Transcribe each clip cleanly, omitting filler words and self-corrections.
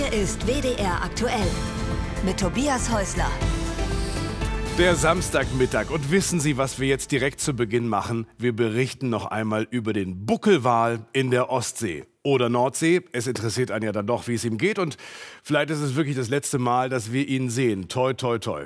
Hier ist WDR aktuell mit Tobias Häusler. Der Samstagmittag. Und wissen Sie, was wir jetzt direkt zu Beginn machen? Wir berichten noch einmal über den Buckelwal in der Ostsee oder Nordsee. Es interessiert einen ja dann doch, wie es ihm geht. Und vielleicht ist es wirklich das letzte Mal, dass wir ihn sehen. Toi, toi, toi.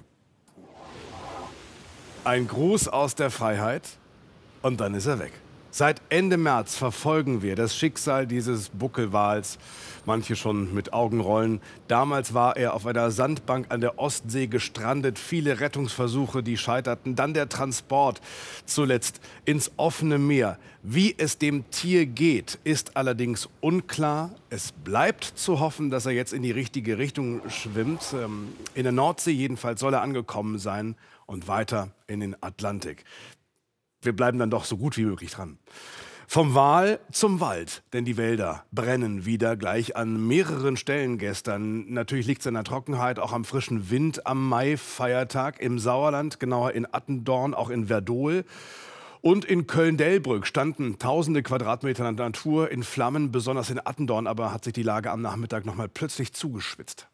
Ein Gruß aus der Freiheit und dann ist er weg. Seit Ende März verfolgen wir das Schicksal dieses Buckelwals. Manche schon mit Augenrollen. Damals war er auf einer Sandbank an der Ostsee gestrandet. Viele Rettungsversuche, die scheiterten. Dann der Transport zuletzt ins offene Meer. Wie es dem Tier geht, ist allerdings unklar. Es bleibt zu hoffen, dass er jetzt in die richtige Richtung schwimmt. In der Nordsee jedenfalls soll er angekommen sein und weiter in den Atlantik. Wir bleiben dann doch so gut wie möglich dran. Vom Wal zum Wald, denn die Wälder brennen wieder gleich an mehreren Stellen gestern. Natürlich liegt es an der Trockenheit, auch am frischen Wind am Mai-Feiertag im Sauerland, genauer in Attendorn, auch in Werdohl. Und in Köln-Delbrück standen tausende Quadratmeter Natur in Flammen, besonders in Attendorn, aber hat sich die Lage am Nachmittag noch mal plötzlich zugeschwitzt.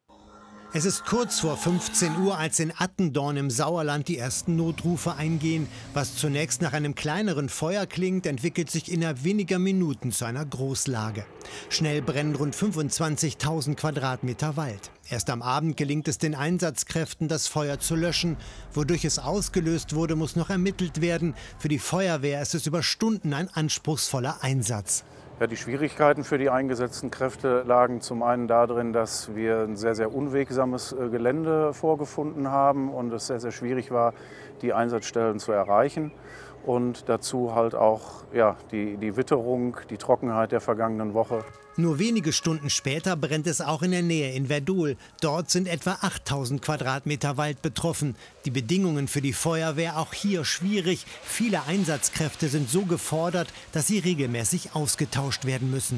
Es ist kurz vor 15 Uhr, als in Attendorn im Sauerland die ersten Notrufe eingehen. Was zunächst nach einem kleineren Feuer klingt, entwickelt sich innerhalb weniger Minuten zu einer Großlage. Schnell brennen rund 25.000 Quadratmeter Wald. Erst am Abend gelingt es den Einsatzkräften, das Feuer zu löschen. Wodurch es ausgelöst wurde, muss noch ermittelt werden. Für die Feuerwehr ist es über Stunden ein anspruchsvoller Einsatz. Ja, die Schwierigkeiten für die eingesetzten Kräfte lagen zum einen darin, dass wir ein sehr, sehr unwegsames Gelände vorgefunden haben und es sehr, sehr schwierig war, die Einsatzstellen zu erreichen. Und dazu halt auch die Witterung, die Trockenheit der vergangenen Woche. Nur wenige Stunden später brennt es auch in der Nähe in Werdohl. Dort sind etwa 8.000 Quadratmeter Wald betroffen. Die Bedingungen für die Feuerwehr auch hier schwierig. Viele Einsatzkräfte sind so gefordert, dass sie regelmäßig ausgetauscht werden müssen.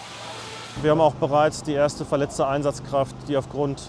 Wir haben auch bereits die erste verletzte Einsatzkraft, die aufgrund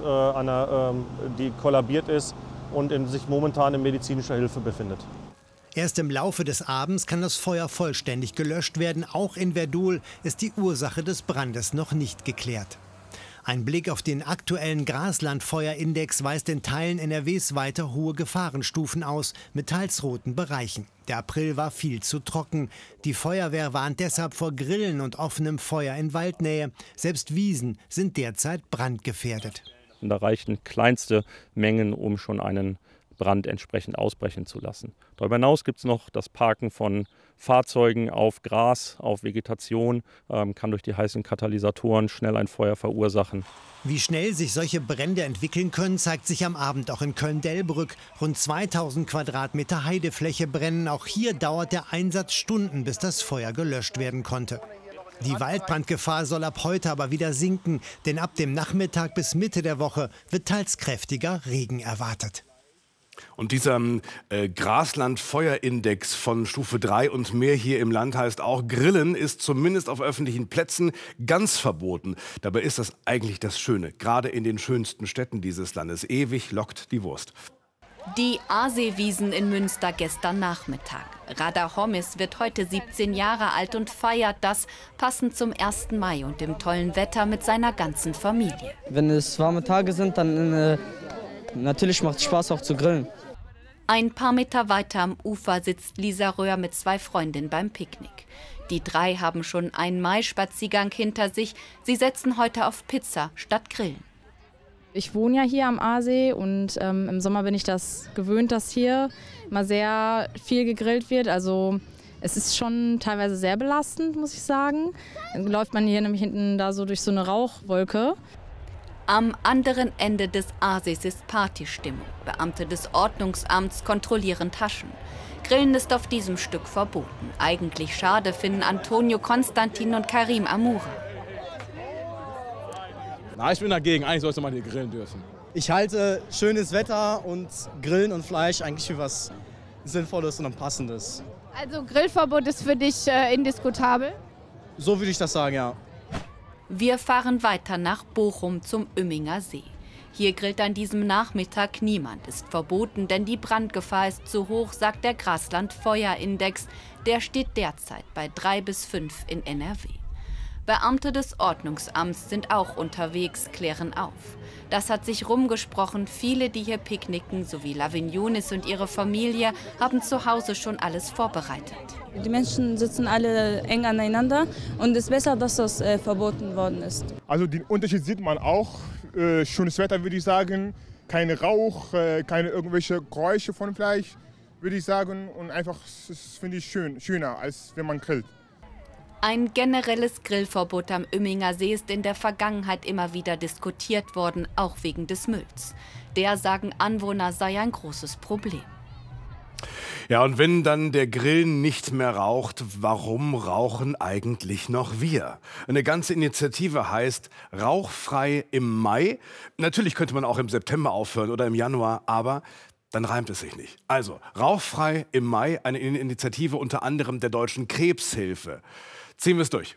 die kollabiert ist und sich momentan in medizinischer Hilfe befindet. Erst im Laufe des Abends kann das Feuer vollständig gelöscht werden. Auch in Werdohl ist die Ursache des Brandes noch nicht geklärt. Ein Blick auf den aktuellen Graslandfeuerindex weist in Teilen NRWs weiter hohe Gefahrenstufen aus, mit teils roten Bereichen. Der April war viel zu trocken. Die Feuerwehr warnt deshalb vor Grillen und offenem Feuer in Waldnähe. Selbst Wiesen sind derzeit brandgefährdet. Und da reichen kleinste Mengen, um schon einen Brand entsprechend ausbrechen zu lassen. Darüber hinaus gibt es noch das Parken von Fahrzeugen auf Gras, auf Vegetation, kann durch die heißen Katalysatoren schnell ein Feuer verursachen. Wie schnell sich solche Brände entwickeln können, zeigt sich am Abend auch in Köln-Delbrück. Rund 2000 Quadratmeter Heidefläche brennen. Auch hier dauert der Einsatz Stunden, bis das Feuer gelöscht werden konnte. Die Waldbrandgefahr soll ab heute aber wieder sinken, denn ab dem Nachmittag bis Mitte der Woche wird teils kräftiger Regen erwartet. Und dieser Graslandfeuerindex von Stufe 3 und mehr hier im Land heißt auch, Grillen ist zumindest auf öffentlichen Plätzen ganz verboten. Dabei ist das eigentlich das Schöne, gerade in den schönsten Städten dieses Landes. Ewig lockt die Wurst. Die Aaseewiesen in Münster gestern Nachmittag. Radar Hommis wird heute 17 Jahre alt und feiert das passend zum 1. Mai und dem tollen Wetter mit seiner ganzen Familie. Wenn es warme Tage sind, dann natürlich macht es Spaß auch zu grillen. Ein paar Meter weiter am Ufer sitzt Lisa Röhr mit 2 Freundinnen beim Picknick. Die 3 haben schon einen Mai-Spaziergang hinter sich. Sie setzen heute auf Pizza statt Grillen. Ich wohne ja hier am Aasee und im Sommer bin ich das gewöhnt, dass hier immer sehr viel gegrillt wird. Also es ist schon teilweise sehr belastend, muss ich sagen. Dann läuft man hier nämlich hinten da so durch so eine Rauchwolke. Am anderen Ende des Aasees ist Partystimmung. Beamte des Ordnungsamts kontrollieren Taschen. Grillen ist auf diesem Stück verboten. Eigentlich schade finden Antonio Konstantin und Karim Amoura. Na, ich bin dagegen. Eigentlich sollte man hier grillen dürfen. Ich halte schönes Wetter und Grillen und Fleisch eigentlich für was Sinnvolles und Passendes. Also Grillverbot ist für dich indiskutabel? So würde ich das sagen, ja. Wir fahren weiter nach Bochum zum Oemminger See. Hier grillt an diesem Nachmittag niemand, ist verboten, denn die Brandgefahr ist zu hoch, sagt der Graslandfeuerindex. Der steht derzeit bei 3 bis 5 in NRW. Beamte des Ordnungsamts sind auch unterwegs, klären auf. Das hat sich rumgesprochen, viele, die hier picknicken, sowie Lavignonis und ihre Familie, haben zu Hause schon alles vorbereitet. Die Menschen sitzen alle eng aneinander und es ist besser, dass das verboten worden ist. Also den Unterschied sieht man auch. Schönes Wetter, würde ich sagen. Kein Rauch, keine irgendwelche Geräusche von Fleisch, würde ich sagen. Und einfach, das finde ich schöner, als wenn man grillt. Ein generelles Grillverbot am Oehminger See ist in der Vergangenheit immer wieder diskutiert worden, auch wegen des Mülls. Der, sagen Anwohner, sei ein großes Problem. Ja, und wenn dann der Grill nicht mehr raucht, warum rauchen eigentlich noch wir? Eine ganze Initiative heißt Rauchfrei im Mai. Natürlich könnte man auch im September aufhören oder im Januar, aber dann reimt es sich nicht. Also, Rauchfrei im Mai, eine Initiative unter anderem der Deutschen Krebshilfe. Ziehen wir es durch.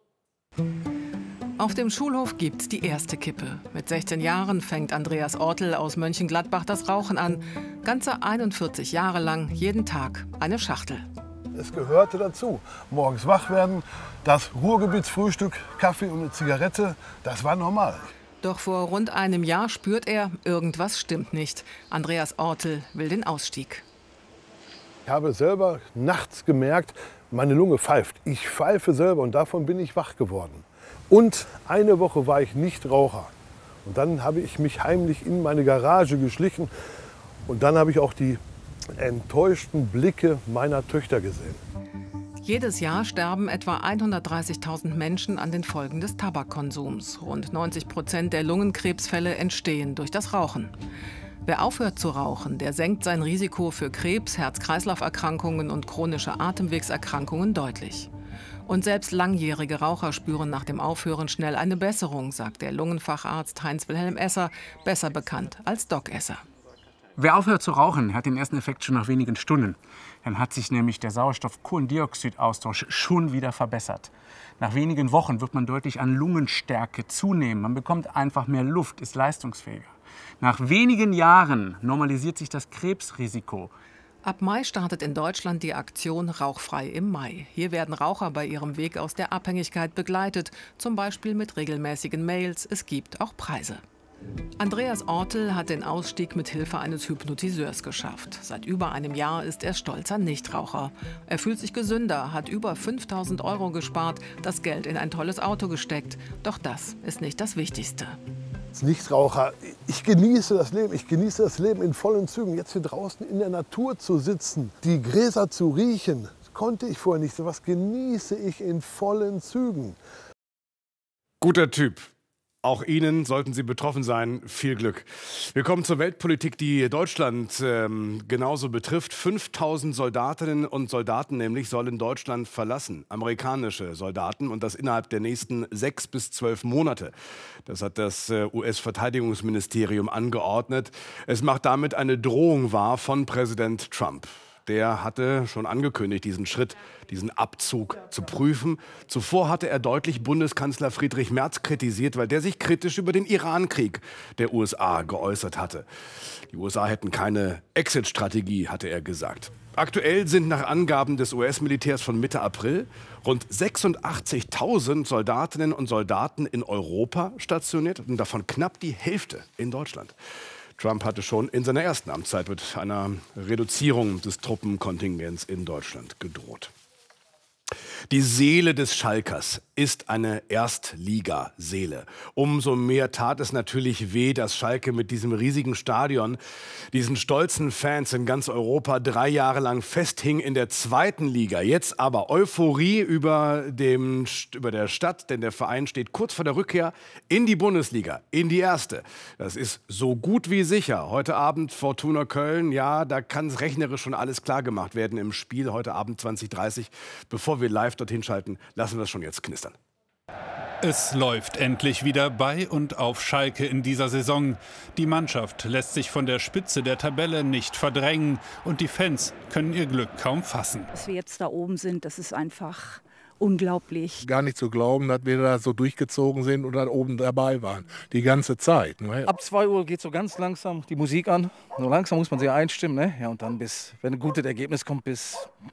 Auf dem Schulhof gibt's die erste Kippe. Mit 16 Jahren fängt Andreas Ortel aus Mönchengladbach das Rauchen an. Ganze 41 Jahre lang, jeden Tag eine Schachtel. Es gehörte dazu. Morgens wach werden, das Ruhrgebietsfrühstück, Kaffee und eine Zigarette, das war normal. Doch vor rund einem Jahr spürt er, irgendwas stimmt nicht. Andreas Ortel will den Ausstieg. Ich habe selber nachts gemerkt, meine Lunge pfeift. Ich pfeife selber und davon bin ich wach geworden. Und eine Woche war ich nicht Raucher. Und dann habe ich mich heimlich in meine Garage geschlichen. Und dann habe ich auch die enttäuschten Blicke meiner Töchter gesehen. Jedes Jahr sterben etwa 130.000 Menschen an den Folgen des Tabakkonsums. Rund 90% der Lungenkrebsfälle entstehen durch das Rauchen. Wer aufhört zu rauchen, der senkt sein Risiko für Krebs, Herz-Kreislauf-Erkrankungen und chronische Atemwegserkrankungen deutlich. Und selbst langjährige Raucher spüren nach dem Aufhören schnell eine Besserung, sagt der Lungenfacharzt Heinz-Wilhelm Esser, besser bekannt als Doc Esser. Wer aufhört zu rauchen, hat den ersten Effekt schon nach wenigen Stunden. Dann hat sich nämlich der Sauerstoff-Kohlendioxid-Austausch schon wieder verbessert. Nach wenigen Wochen wird man deutlich an Lungenstärke zunehmen. Man bekommt einfach mehr Luft, ist leistungsfähiger. Nach wenigen Jahren normalisiert sich das Krebsrisiko. Ab Mai startet in Deutschland die Aktion Rauchfrei im Mai. Hier werden Raucher bei ihrem Weg aus der Abhängigkeit begleitet, zum Beispiel mit regelmäßigen Mails. Es gibt auch Preise. Andreas Ortel hat den Ausstieg mit Hilfe eines Hypnotiseurs geschafft. Seit über einem Jahr ist er stolzer Nichtraucher. Er fühlt sich gesünder, hat über 5.000 € gespart, das Geld in ein tolles Auto gesteckt. Doch das ist nicht das Wichtigste. Als Nichtraucher, ich genieße das Leben. Ich genieße das Leben in vollen Zügen. Jetzt hier draußen in der Natur zu sitzen, die Gräser zu riechen, konnte ich vorher nicht. So was genieße ich in vollen Zügen. Guter Typ. Auch Ihnen, sollten Sie betroffen sein, viel Glück. Wir kommen zur Weltpolitik, die Deutschland genauso betrifft. 5.000 Soldatinnen und Soldaten nämlich sollen Deutschland verlassen. Amerikanische Soldaten und das innerhalb der nächsten 6 bis 12 Monate. Das hat das US-Verteidigungsministerium angeordnet. Es macht damit eine Drohung wahr von Präsident Trump. Der hatte schon angekündigt, diesen Schritt, diesen Abzug zu prüfen. Zuvor hatte er deutlich Bundeskanzler Friedrich Merz kritisiert, weil der sich kritisch über den Iran-Krieg der USA geäußert hatte. Die USA hätten keine Exit-Strategie, hatte er gesagt. Aktuell sind nach Angaben des US-Militärs von Mitte April rund 86.000 Soldatinnen und Soldaten in Europa stationiert und davon knapp die Hälfte in Deutschland. Trump hatte schon in seiner ersten Amtszeit mit einer Reduzierung des Truppenkontingents in Deutschland gedroht. Die Seele des Schalkers ist eine Erstligaseele. Umso mehr tat es natürlich weh, dass Schalke mit diesem riesigen Stadion, diesen stolzen Fans in ganz Europa 3 Jahre lang festhing in der 2. Liga. Jetzt aber Euphorie über der Stadt, denn der Verein steht kurz vor der Rückkehr in die Bundesliga, in die 1. Das ist so gut wie sicher. Heute Abend Fortuna Köln, ja, da kann es rechnerisch schon alles klar gemacht werden im Spiel heute Abend 20:30. Bevor wir live dorthin schalten, lassen wir es schon jetzt knistern. Es läuft endlich wieder bei und auf Schalke in dieser Saison. Die Mannschaft lässt sich von der Spitze der Tabelle nicht verdrängen und die Fans können ihr Glück kaum fassen. Dass wir jetzt da oben sind, das ist einfach unglaublich. Gar nicht zu glauben, dass wir da so durchgezogen sind und da oben dabei waren. Die ganze Zeit. Ne? Ab 2 Uhr geht so ganz langsam die Musik an. So langsam muss man sich einstimmen. Ne? Ja, und dann wenn ein gutes Ergebnis kommt, bis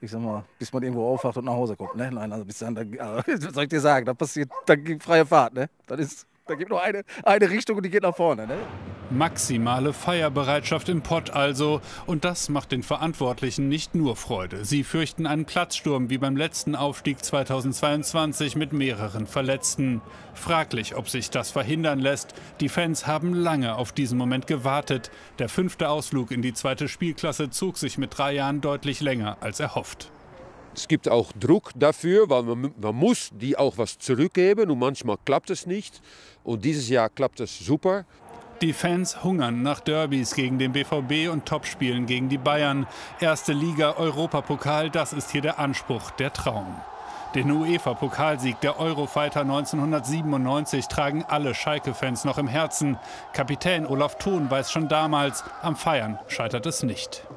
ich sag mal, bis man irgendwo aufwacht und nach Hause kommt. Ne? Nein, also bis dann, was soll ich dir sagen, da passiert, da gibt freie Fahrt. Ne? Da gibt nur eine Richtung und die geht nach vorne. Ne? Maximale Feierbereitschaft im Pott also. Und das macht den Verantwortlichen nicht nur Freude. Sie fürchten einen Platzsturm wie beim letzten Aufstieg 2022 mit mehreren Verletzten. Fraglich, ob sich das verhindern lässt. Die Fans haben lange auf diesen Moment gewartet. Der 5. Ausflug in die 2. Spielklasse zog sich mit 3 Jahren deutlich länger als erhofft. Es gibt auch Druck dafür, weil man muss die auch was zurückgeben und manchmal klappt es nicht. Und dieses Jahr klappt es super. Die Fans hungern nach Derbys gegen den BVB und Topspielen gegen die Bayern. 1. Liga, Europapokal, das ist hier der Anspruch, der Traum. Den UEFA-Pokalsieg der Eurofighter 1997 tragen alle Schalke-Fans noch im Herzen. Kapitän Olaf Thon weiß schon damals, am Feiern scheitert es nicht.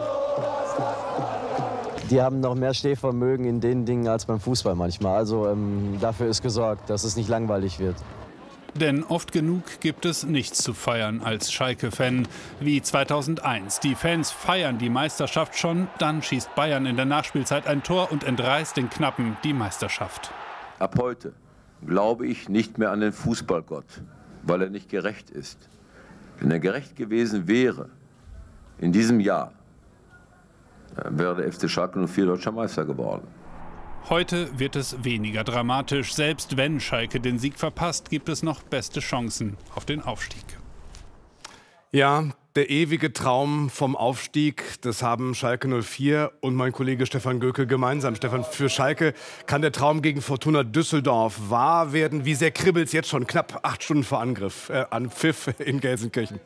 Die haben noch mehr Stehvermögen in den Dingen als beim Fußball manchmal. Also dafür ist gesorgt, dass es nicht langweilig wird. Denn oft genug gibt es nichts zu feiern als Schalke-Fan. Wie 2001. Die Fans feiern die Meisterschaft schon, dann schießt Bayern in der Nachspielzeit ein Tor und entreißt den Knappen die Meisterschaft. Ab heute glaube ich nicht mehr an den Fußballgott, weil er nicht gerecht ist. Wenn er gerecht gewesen wäre, in diesem Jahr, wäre der FC Schalke 04 deutscher Meister geworden. Heute wird es weniger dramatisch. Selbst wenn Schalke den Sieg verpasst, gibt es noch beste Chancen auf den Aufstieg. Ja, der ewige Traum vom Aufstieg, das haben Schalke 04 und mein Kollege Stefan Göckel gemeinsam. Stefan, für Schalke kann der Traum gegen Fortuna Düsseldorf wahr werden. Wie sehr kribbelt es jetzt schon, knapp 8 Stunden vor Pfiff in Gelsenkirchen?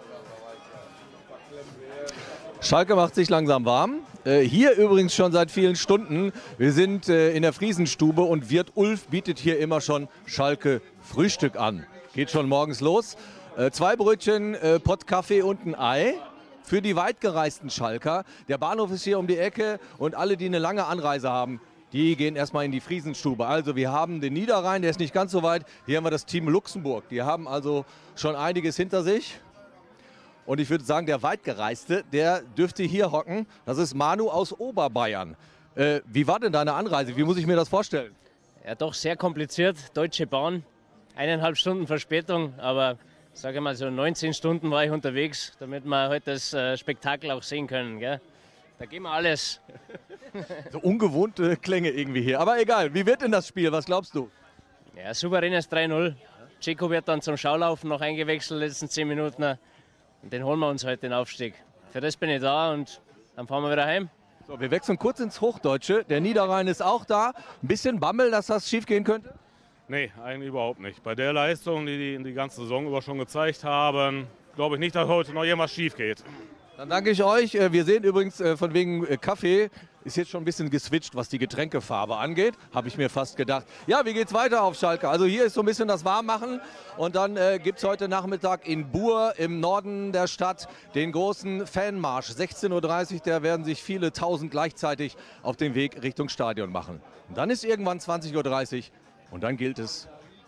Schalke macht sich langsam warm. Hier übrigens schon seit vielen Stunden. Wir sind in der Friesenstube und Wirt Ulf bietet hier immer schon Schalke Frühstück an. Geht schon morgens los. 2 Brötchen, Pott Kaffee und ein Ei für die weitgereisten Schalker. Der Bahnhof ist hier um die Ecke und alle, die eine lange Anreise haben, die gehen erstmal in die Friesenstube. Also wir haben den Niederrhein, der ist nicht ganz so weit. Hier haben wir das Team Luxemburg. Die haben also schon einiges hinter sich. Und ich würde sagen, der Weitgereiste, der dürfte hier hocken. Das ist Manu aus Oberbayern. Wie war denn deine Anreise? Wie muss ich mir das vorstellen? Ja, doch sehr kompliziert. Deutsche Bahn, 1,5 Stunden Verspätung. Aber sage mal so 19 Stunden war ich unterwegs, damit wir heute das Spektakel auch sehen können. Gell? Da geben wir alles. So ungewohnte Klänge irgendwie hier. Aber egal, wie wird denn das Spiel? Was glaubst du? Ja, souveränes 3-0. Chico wird dann zum Schaulaufen noch eingewechselt, letzten 10 Minuten. Und den holen wir uns heute, den Aufstieg. Für das bin ich da und dann fahren wir wieder heim. So, wir wechseln kurz ins Hochdeutsche. Der Niederrhein ist auch da. Ein bisschen Bammel, dass das schief gehen könnte? Nee, eigentlich überhaupt nicht. Bei der Leistung, die die ganze Saison über schon gezeigt haben, glaube ich nicht, dass heute noch irgendwas schief geht. Dann danke ich euch. Wir sehen übrigens von wegen Kaffee, ist jetzt schon ein bisschen geswitcht, was die Getränkefarbe angeht. Habe ich mir fast gedacht. Ja, wie geht's weiter auf Schalke? Also hier ist so ein bisschen das Warmmachen. Und dann gibt es heute Nachmittag in Buhr im Norden der Stadt den großen Fanmarsch. 16:30 Uhr, da werden sich viele Tausend gleichzeitig auf den Weg Richtung Stadion machen. Und dann ist irgendwann 20:30 Uhr und dann gilt es.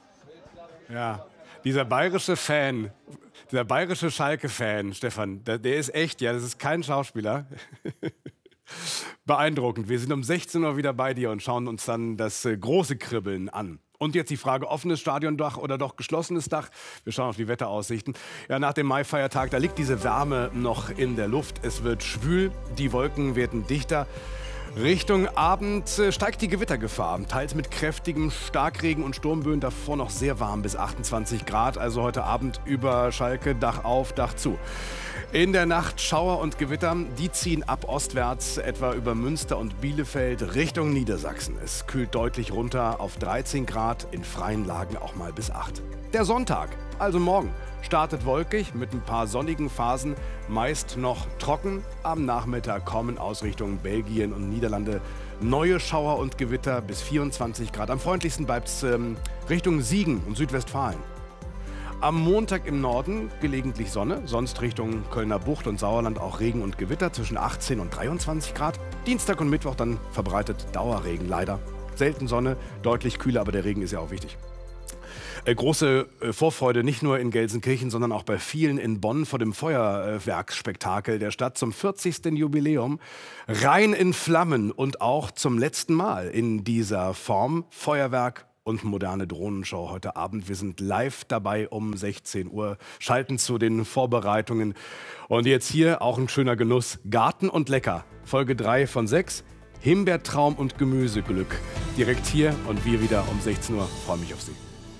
Ja, dieser bayerische Fan, dieser bayerische Schalke-Fan, Stefan, der ist echt, ja, das ist kein Schauspieler. Beeindruckend. Wir sind um 16 Uhr wieder bei dir und schauen uns dann das große Kribbeln an. Und jetzt die Frage, offenes Stadiondach oder doch geschlossenes Dach? Wir schauen auf die Wetteraussichten. Ja, nach dem Maifeiertag, da liegt diese Wärme noch in der Luft. Es wird schwül, die Wolken werden dichter. Richtung Abend steigt die Gewittergefahr, teils mit kräftigem Starkregen und Sturmböen, davor noch sehr warm bis 28 Grad. Also heute Abend über Schalke, Dach auf, Dach zu. In der Nacht Schauer und Gewitter, die ziehen ab ostwärts, etwa über Münster und Bielefeld Richtung Niedersachsen. Es kühlt deutlich runter auf 13 Grad, in freien Lagen auch mal bis 8. Der Sonntag, also morgen, startet wolkig mit ein paar sonnigen Phasen, meist noch trocken. Am Nachmittag kommen aus Richtung Belgien und Niederlande neue Schauer und Gewitter bis 24 Grad. Am freundlichsten bleibt es Richtung Siegen und Südwestfalen. Am Montag im Norden gelegentlich Sonne, sonst Richtung Kölner Bucht und Sauerland auch Regen und Gewitter zwischen 18 und 23 Grad. Dienstag und Mittwoch dann verbreitet Dauerregen leider. Selten Sonne, deutlich kühler, aber der Regen ist ja auch wichtig. Große Vorfreude nicht nur in Gelsenkirchen, sondern auch bei vielen in Bonn vor dem Feuerwerksspektakel der Stadt zum 40. Jubiläum. Rhein in Flammen und auch zum letzten Mal in dieser Form. Feuerwerk und moderne Drohnenshow heute Abend. Wir sind live dabei um 16 Uhr, schalten zu den Vorbereitungen. Und jetzt hier auch ein schöner Genuss. Garten und Lecker, Folge 3 von 6. Himbeertraum und Gemüseglück. Direkt hier und wir wieder um 16 Uhr. Freue mich auf Sie.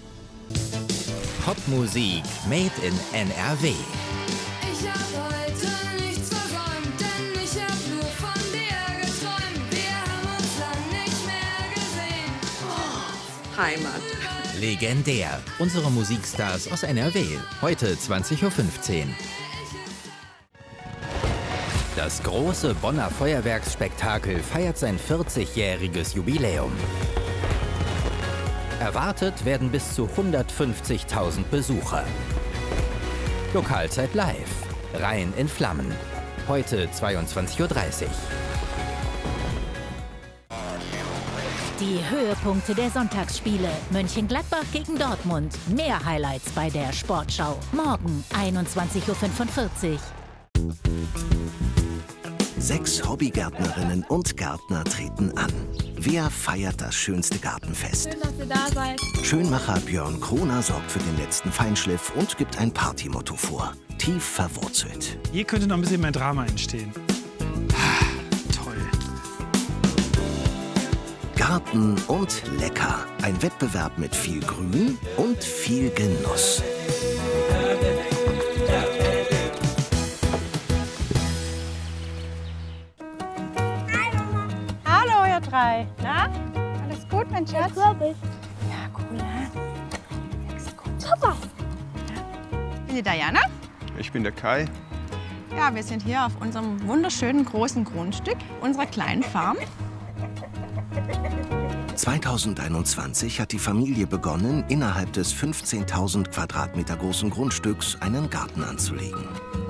Popmusik made in NRW. Ich hab heute nichts versäumt, denn ich hab nur von dir geträumt. Wir haben uns lang nicht mehr gesehen. Oh, Heimat. Legendär. Unsere Musikstars aus NRW. Heute 20:15 Uhr. Das große Bonner Feuerwerksspektakel feiert sein 40-jähriges Jubiläum. Erwartet werden bis zu 150.000 Besucher. Lokalzeit live. Rhein in Flammen. Heute 22:30 Uhr. Die Höhepunkte der Sonntagsspiele. Mönchengladbach gegen Dortmund. Mehr Highlights bei der Sportschau. Morgen 21:45 Uhr. 6 Hobbygärtnerinnen und Gärtner treten an. Wer feiert das schönste Gartenfest? Schön, dass ihr da seid. Schönmacher Björn Kroner sorgt für den letzten Feinschliff und gibt ein Partymotto vor. Tief verwurzelt. Hier könnte noch ein bisschen mehr Drama entstehen. Toll. Garten und lecker. Ein Wettbewerb mit viel Grün und viel Genuss. Hallo, ihr drei. Na? Alles gut, mein Schatz? Ja, cool, ne? Super. Ich bin die Diana. Ich bin der Kai. Ja, wir sind hier auf unserem wunderschönen großen Grundstück unserer kleinen Farm. 2021 hat die Familie begonnen, innerhalb des 15.000 Quadratmeter großen Grundstücks einen Garten anzulegen.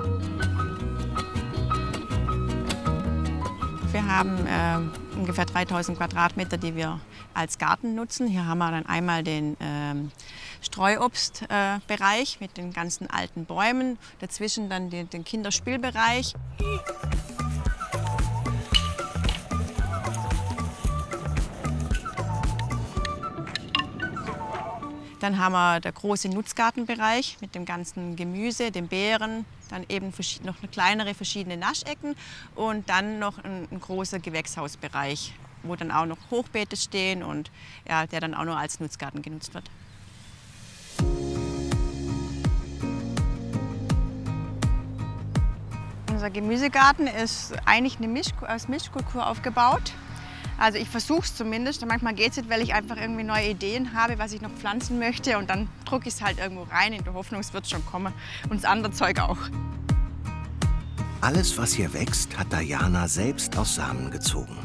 Wir haben ungefähr 3000 Quadratmeter, die wir als Garten nutzen. Hier haben wir dann einmal den Streuobstbereich mit den ganzen alten Bäumen. Dazwischen dann den Kinderspielbereich. Dann haben wir der große Nutzgartenbereich mit dem ganzen Gemüse, den Beeren, dann eben noch eine kleinere verschiedene Naschecken und dann noch ein großer Gewächshausbereich, wo dann auch noch Hochbeete stehen und ja, der dann auch noch als Nutzgarten genutzt wird. Unser Gemüsegarten ist eigentlich aus Mischkultur aufgebaut. Also ich versuche es zumindest. Manchmal geht es nicht, weil ich einfach irgendwie neue Ideen habe, was ich noch pflanzen möchte. Und dann drucke ich es halt irgendwo rein in der Hoffnung, es wird schon kommen. Und das andere Zeug auch. Alles, was hier wächst, hat Diana selbst aus Samen gezogen.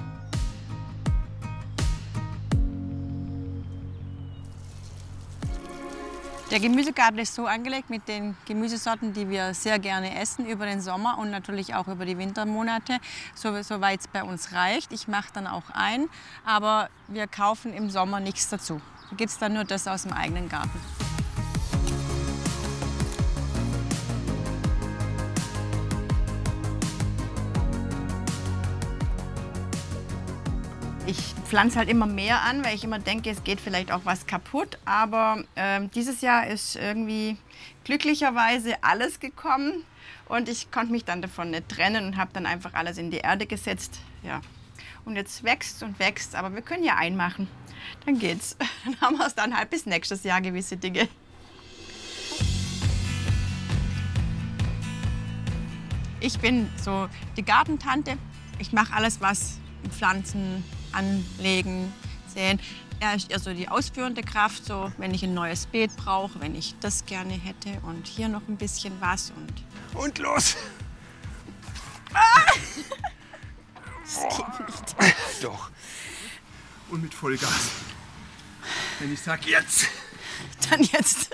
Der Gemüsegarten ist so angelegt mit den Gemüsesorten, die wir sehr gerne essen über den Sommer und natürlich auch über die Wintermonate, soweit es bei uns reicht. Ich mache dann auch ein, aber wir kaufen im Sommer nichts dazu. Da gibt es dann nur das aus dem eigenen Garten. Ich pflanze halt immer mehr an, weil ich immer denke, es geht vielleicht auch was kaputt. Aber dieses Jahr ist irgendwie glücklicherweise alles gekommen und ich konnte mich dann davon nicht trennen und habe dann einfach alles in die Erde gesetzt. Ja. Und jetzt wächst und wächst, aber wir können ja einmachen. Dann geht's. Dann haben wir es dann halt bis nächstes Jahr gewisse Dinge. Ich bin so die Gartentante. Ich mache alles, was Pflanzen anlegen, säen. Er ist eher so die ausführende Kraft, so wenn ich ein neues Beet brauche, wenn ich das gerne hätte und hier noch ein bisschen was und los! Das geht nicht. Doch. Und mit Vollgas. Wenn ich sag jetzt. Dann jetzt.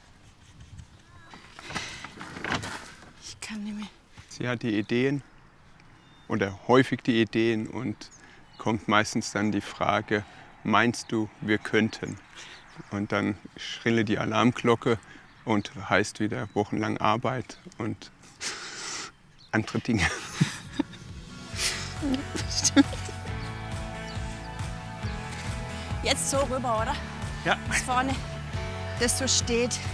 Ich kann nicht mehr. Sie hat die Ideen oder häufig die Ideen und kommt meistens dann die Frage, meinst du, wir könnten? und dann schrille die Alarmglocke und heißt wieder wochenlang Arbeit und andere Dinge. Jetzt so rüber, oder? Ja. Bis vorne, das so steht.